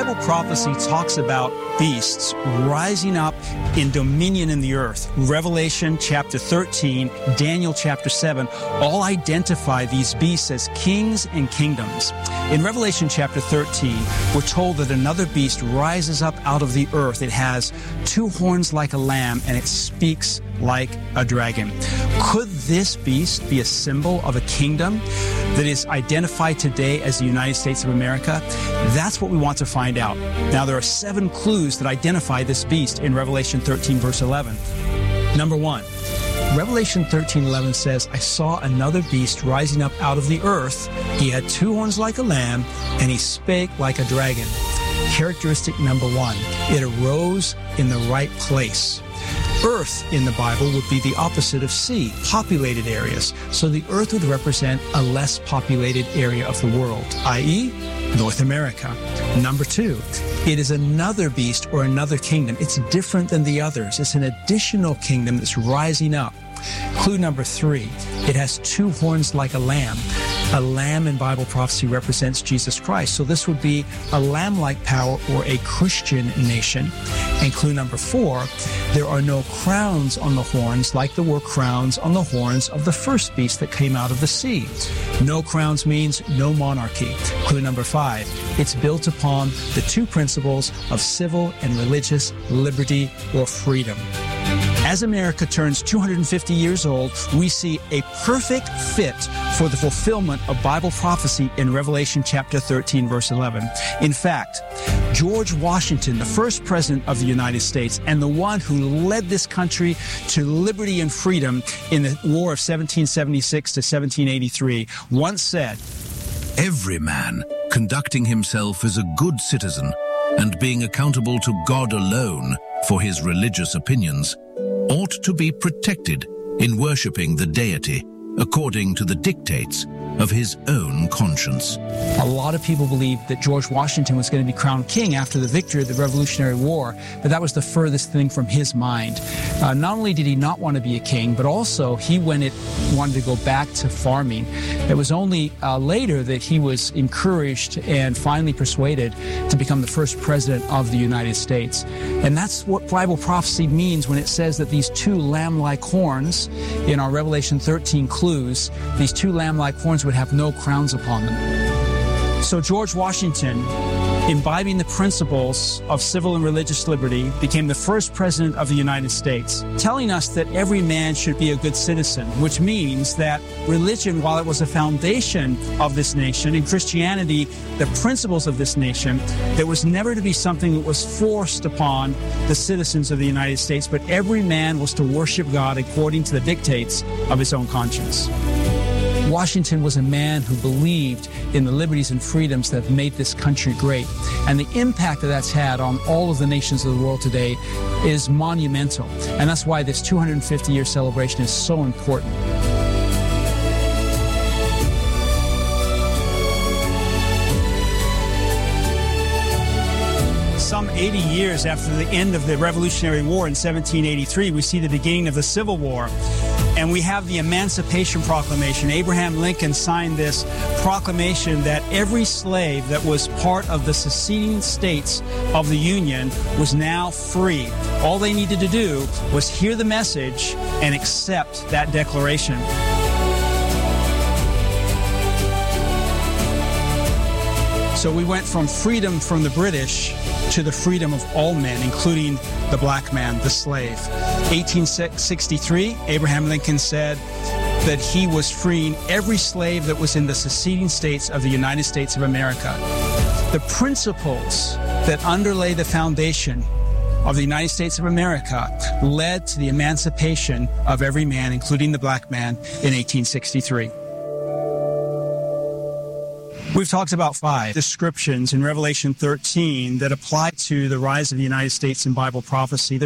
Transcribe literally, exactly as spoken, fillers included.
Bible prophecy talks about beasts rising up in dominion in the earth. Revelation chapter thirteen, Daniel chapter seven, all identify these beasts as kings and kingdoms. In Revelation chapter thirteen, we're told that another beast rises up out of the earth. It has two horns like a lamb, and it speaks like a dragon. Could this beast be a symbol of a kingdom that is identified today as the United States of America? That's what we want to find out. Now, there are seven clues that identify this beast in Revelation thirteen, verse eleven. Number one, Revelation thirteen eleven says, I saw another beast rising up out of the earth. He had two horns like a lamb, and he spake like a dragon. Characteristic number one, it arose in the right place. Earth in the Bible would be the opposite of sea, populated areas. So the earth would represent a less populated area of the world, that is, North America. Number two, it is another beast or another kingdom. It's different than the others. It's an additional kingdom that's rising up. Clue number three, it has two horns like a lamb. A lamb in Bible prophecy represents Jesus Christ. So this would be a lamb-like power or a Christian nation. And clue number four, there are no crowns on the horns like there were crowns on the horns of the first beast that came out of the sea. No crowns means no monarchy. Clue number five, it's built upon the two principles of civil and religious liberty or freedom. As America turns two hundred fifty years old, we see a perfect fit for the fulfillment of Bible prophecy in Revelation chapter thirteen, verse eleven. In fact, George Washington, the first president of the United States and the one who led this country to liberty and freedom in the War of seventeen seventy-six to seventeen eighty-three, once said, every man conducting himself as a good citizen and being accountable to God alone for his religious opinions ought to be protected in worshipping the deity according to the dictates of his own conscience. A lot of people believed that George Washington was going to be crowned king after the victory of the Revolutionary War, but that was the furthest thing from his mind. Uh, not only did he not want to be a king, but also he when it, wanted to go back to farming. It was only uh, later that he was encouraged and finally persuaded to become the first president of the United States. And that's what Bible prophecy means when it says that these two lamb-like horns in our Revelation thirteen clues, these two lamb-like horns would have no crowns upon them. So George Washington, imbibing the principles of civil and religious liberty, became the first president of the United States, telling us that every man should be a good citizen, which means that religion, while it was a foundation of this nation, and Christianity, the principles of this nation, there was never to be something that was forced upon the citizens of the United States, but every man was to worship God according to the dictates of his own conscience. Washington was a man who believed in the liberties and freedoms that have made this country great. And the impact that that's had on all of the nations of the world today is monumental. And that's why this two hundred fifty year celebration is so important. Some eighty years after the end of the Revolutionary War in seventeen eighty-three, we see the beginning of the Civil War. And we have the Emancipation Proclamation. Abraham Lincoln signed this proclamation that every slave that was part of the seceding states of the Union was now free. All they needed to do was hear the message and accept that declaration. So we went from freedom from the British to the freedom of all men, including the black man, the slave. eighteen sixty-three, Abraham Lincoln said that he was freeing every slave that was in the seceding states of the United States of America. The principles that underlay the foundation of the United States of America led to the emancipation of every man, including the black man, in eighteen sixty-three. We've talked about five descriptions in Revelation thirteen that apply to the rise of the United States in Bible prophecy. There's